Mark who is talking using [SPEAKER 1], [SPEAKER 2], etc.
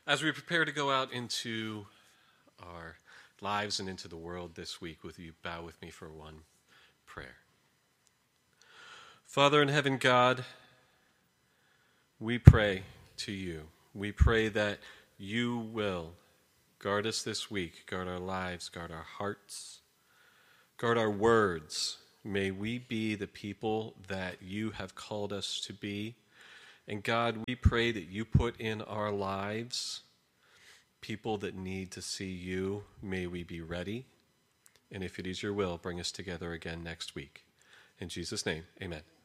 [SPEAKER 1] As we prepare to go out into our lives and into the world this week, will you bow with me for one prayer? Father in heaven, God, we pray to you. We pray that you will guard us this week, guard our lives, guard our hearts, guard our words. May we be the people that you have called us to be. And God, we pray that you put in our lives people that need to see you. May we be ready. And if it is your will, bring us together again next week. In Jesus' name, amen.